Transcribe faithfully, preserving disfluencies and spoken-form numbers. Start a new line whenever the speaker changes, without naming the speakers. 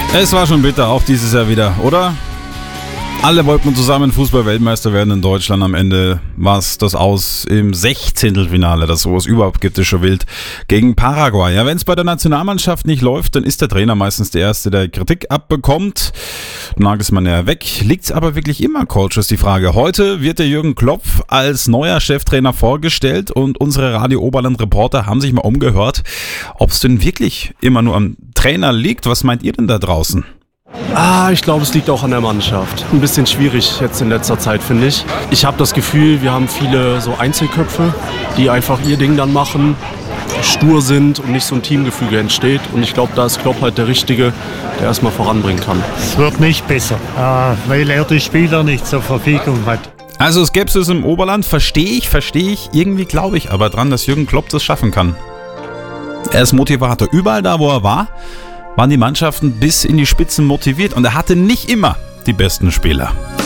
Es war schon bitter, auch dieses Jahr wieder, oder? Alle wollten zusammen Fußball-Weltmeister werden in Deutschland. Am Ende war es das Aus im Sechzehntelfinale, das sowas überhaupt gibt, ist schon wild, gegen Paraguay. Ja, wenn es bei der Nationalmannschaft nicht läuft, dann ist der Trainer meistens der Erste, der Kritik abbekommt. Nagelsmann ja weg. Liegt's aber wirklich immer, Coach, ist die Frage. Heute wird der Jürgen Klopp als neuer Cheftrainer vorgestellt und unsere Radio Oberland-Reporter haben sich mal umgehört, ob es denn wirklich immer nur am Trainer liegt. Was meint ihr denn da draußen?
Ah, ich glaube, es liegt auch an der Mannschaft. Ein bisschen schwierig jetzt in letzter Zeit, finde ich. Ich habe das Gefühl, wir haben viele so Einzelköpfe, die einfach ihr Ding dann machen, stur sind und nicht so ein Teamgefüge entsteht. Und ich glaube, da ist Klopp halt der Richtige, der erstmal voranbringen kann.
Es wird nicht besser, weil er die Spieler nicht zur Verfügung hat.
Also Skepsis im Oberland, verstehe ich, verstehe ich. Irgendwie glaube ich aber dran, dass Jürgen Klopp das schaffen kann. Er ist Motivator. Überall da, wo er war, waren die Mannschaften bis in die Spitzen motiviert und er hatte nicht immer die besten Spieler.